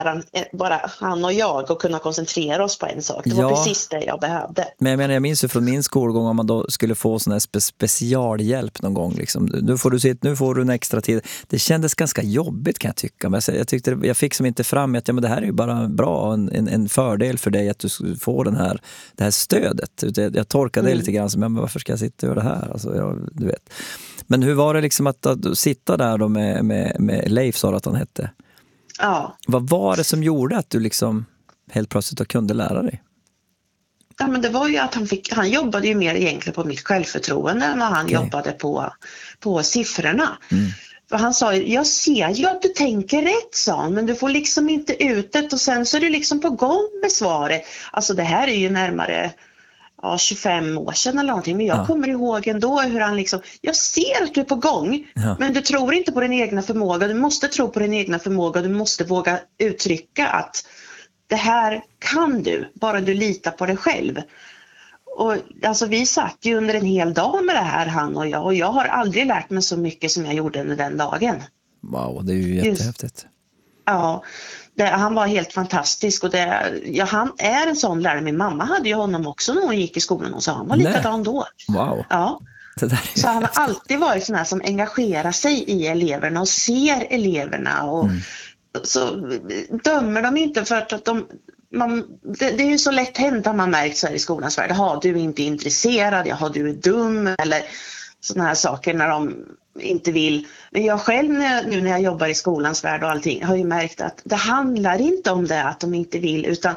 bara han och jag och kunna koncentrera oss på en sak. Det var precis det jag behövde. Men jag minns ju från min skolgång om man då skulle få sån här specialhjälp någon gång. Liksom. Nu får du en extra tid. Det kändes ganska jobbigt kan jag tycka. Men jag fick som inte fram att men det här är ju bara bra en fördel för dig att du får det här stödet. Jag torkade det lite grann som, men varför ska jag sitta och göra det här? Alltså, du vet. Men hur var det liksom att sitta där då med Leif, sa att han hette? Ja. Vad var det som gjorde att du liksom helt plötsligt kunde lära dig? Ja, men det var ju att han jobbade ju mer egentligen på mitt självförtroende än han jobbade på siffrorna. För han sa, jag ser ju att du tänker rätt, sa han, men du får liksom inte ut det och sen så är du liksom på gång med svaret. Alltså det här är ju närmare 25 år sedan eller någonting, men jag kommer ihåg ändå hur han liksom, jag ser att du är på gång, men du tror inte på din egna förmåga, du måste tro på din egna förmåga, du måste våga uttrycka att det här kan du, bara du litar på dig själv. Och alltså vi satt ju under en hel dag med det här, han och jag har aldrig lärt mig så mycket som jag gjorde under den dagen. Wow, det är ju jättehäftigt. Ja, han var helt fantastisk och han är en sån lärare. Min mamma hade ju honom också när hon gick i skolan och så han var likadan då. Wow. Ja. Så han har alltid varit sån här som engagerar sig i eleverna och ser eleverna och så dömer de inte för att det är ju så lätt hänt att man märkt så här i skolans värld. Du är inte intresserad, du är dum eller såna här saker när de inte vill. Men jag själv nu när jag jobbar i skolans värld och allting har ju märkt att det handlar inte om det att de inte vill, utan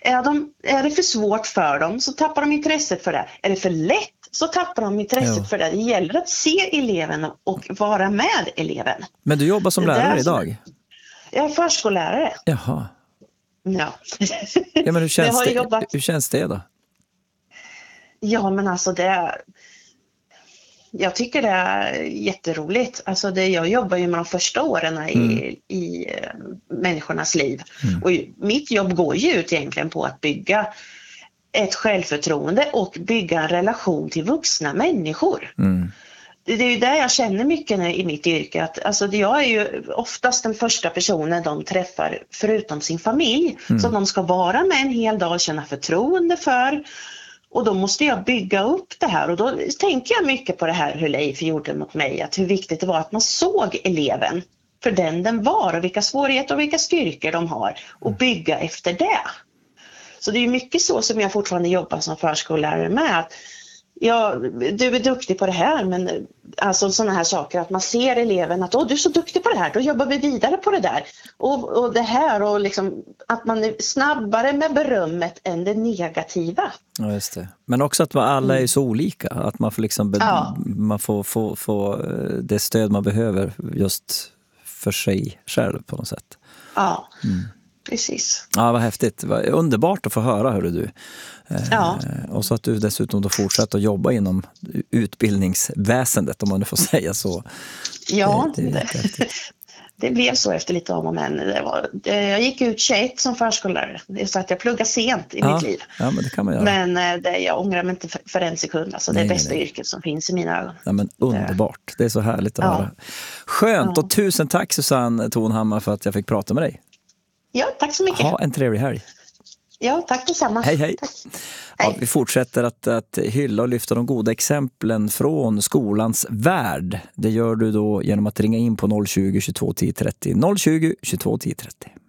är det för svårt för dem så tappar de intresset för det. Är det för lätt så tappar de intresset för det. Det gäller att se eleven och vara med eleven. Men du jobbar som lärare idag? Jag är förskollärare. Jaha. Ja. Ja, men hur känns det då? Ja, men alltså jag tycker det är jätteroligt. Alltså jag jobbar ju med de första åren i människornas liv. Och mitt jobb går ju ut egentligen på att bygga ett självförtroende och bygga en relation till vuxna människor. Det är ju där jag känner mycket i mitt yrke. Att, alltså, jag är ju oftast den första personen de träffar förutom sin familj. Så de ska vara med en hel dag och känna förtroende för. Och då måste jag bygga upp det här. Och då tänker jag mycket på det här hur Leif gjorde mot mig. Att hur viktigt det var att man såg eleven för den var. Och vilka svårigheter och vilka styrkor de har. Och bygga efter det. Så det är ju mycket så som jag fortfarande jobbar som förskollärare med. Att du är duktig på det här, men alltså sådana här saker att man ser eleven att du är så duktig på det här, då jobbar vi vidare på det där och det här och liksom att man är snabbare med berömmet än det negativa. Ja, just det. Men också att alla är så olika, att man får liksom man får det stöd man behöver just för sig själv på något sätt. Ja. Precis. Ja, vad häftigt. Vad underbart att få höra, hörru du. Och så att du dessutom då fortsätter att jobba inom utbildningsväsendet, om man nu får säga så. Ja, det blev så efter lite om och men. Jag gick ut 21 som förskollärare. Det är så att jag pluggade sent i mitt liv. Ja, men det kan man göra. Men jag ångrar mig inte för en sekund. Alltså, det är bästa yrket som finns i mina ögon. Ja, men underbart. Det är så härligt att höra. Skönt, och tusen tack Susanne Thonhammar för att jag fick prata med dig. Ja, tack så mycket. Ha en trevlig helg. Ja, tack detsamma. Hej. Tack. Ja, vi fortsätter att hylla och lyfta de goda exemplen från skolans värld. Det gör du då genom att ringa in på 020 22 10 30. 020 22 10 30.